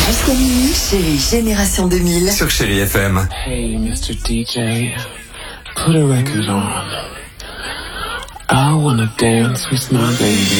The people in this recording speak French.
Jusqu'à minuit, Chérie Génération 2000 sur Chérie FM. Hey, Mr. DJ, put a record on. I wanna dance with my baby.